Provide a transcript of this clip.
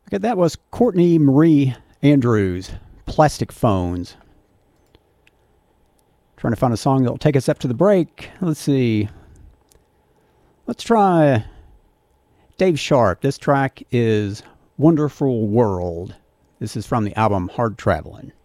Okay, that was Courtney Marie Andrews, Plastic Phones. Trying to find a song that'll take us up to the break. Let's see. Let's try Dave Sharp. This track is Wonderful World. This is from the album Hard Travelin'.